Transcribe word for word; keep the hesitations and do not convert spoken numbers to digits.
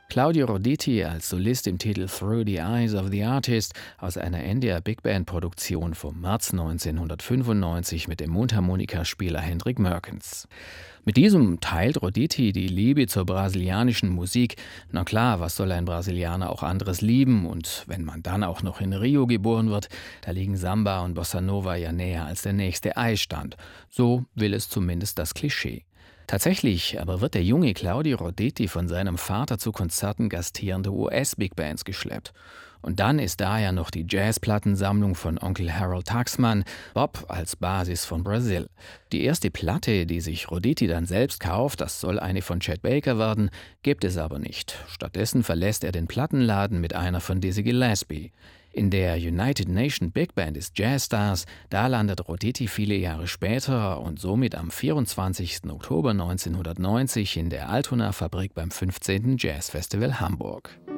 Claudio Roditi als Solist im Titel Through the Eyes of the Artist aus einer N D R Big Band Produktion vom März neunzehnhundertfünfundneunzig mit dem Mundharmonikaspieler Hendrik Merkens. Mit diesem teilt Roditi die Liebe zur brasilianischen Musik. Na klar, was soll ein Brasilianer auch anderes lieben? Und wenn man dann auch noch in Rio geboren wird, da liegen Samba und Bossa Nova ja näher als der nächste Eisstand. So will es zumindest das Klischee. Tatsächlich aber wird der junge Claudio Roditi von seinem Vater zu Konzerten gastierender U S-Big-Bands geschleppt. Und dann ist da ja noch die Jazzplattensammlung von Onkel Harold Taxman, Bob als Basis von Brasil. Die erste Platte, die sich Roditi dann selbst kauft, das soll eine von Chet Baker werden, gibt es aber nicht. Stattdessen verlässt er den Plattenladen mit einer von Dizzy Gillespie. In der United Nation Big Band des Jazzstars, da landet Roditi viele Jahre später und somit am vierundzwanzigsten Oktober neunzehnhundertneunzig in der Altona-Fabrik beim fünfzehnten Jazzfestival Hamburg.